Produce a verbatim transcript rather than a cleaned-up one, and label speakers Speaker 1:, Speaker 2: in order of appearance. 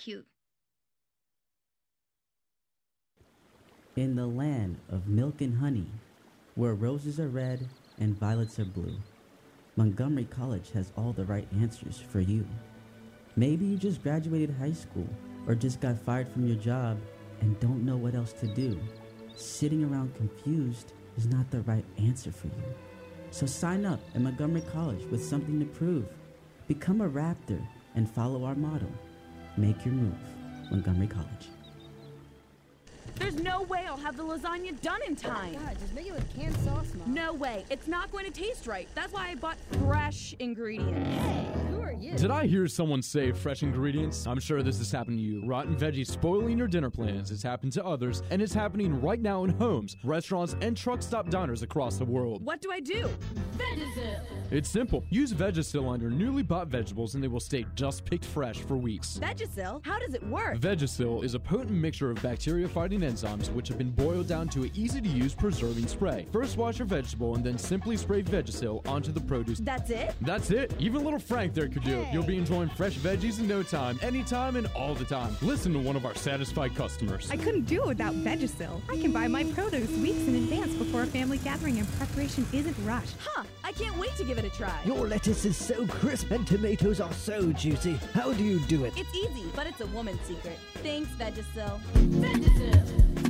Speaker 1: cute.
Speaker 2: In the land of milk and honey, where roses are red and violets are blue, Montgomery College has all the right answers for you. Maybe you just graduated high school or just got fired from your job and don't know what else to do. Sitting around confused is not the right answer for you. So sign up at Montgomery College with something to prove. Become a Raptor and follow our motto. Make your move. Montgomery College.
Speaker 3: There's no way I'll have the lasagna done in time.
Speaker 4: God, just make it with canned sauce, Mom.
Speaker 3: No way. It's not going to taste right. That's why I bought fresh ingredients.
Speaker 4: Hey, who are you?
Speaker 5: Did I hear someone say fresh ingredients? I'm sure this has happened to you. Rotten veggies spoiling your dinner plans. It's happened to others, and it's happening right now in homes, restaurants, and truck stop diners across the world.
Speaker 3: What do I do?
Speaker 6: Vagisil.
Speaker 5: It's simple. Use Vagisil on your newly bought vegetables, and they will stay just picked fresh for weeks.
Speaker 3: Vagisil? How does it work?
Speaker 5: Vagisil is a potent mixture of bacteria-fighting enzymes which have been boiled down to an easy-to-use preserving spray. First wash your vegetable and then simply spray Vagisil onto the produce.
Speaker 3: That's it?
Speaker 5: That's it. Even little Frank there could do it.
Speaker 4: Hey.
Speaker 5: You'll be enjoying fresh veggies in no time, anytime, and all the time. Listen to one of our satisfied customers.
Speaker 7: I couldn't do it without Vagisil. I can buy my produce weeks in advance before a family gathering and preparation isn't rushed.
Speaker 3: Huh. I can't wait to give it a try.
Speaker 8: Your lettuce is so crisp and tomatoes are so juicy. How do you do it?
Speaker 3: It's easy, but it's a woman's secret. Thanks, Vagisil.
Speaker 6: Vagisil.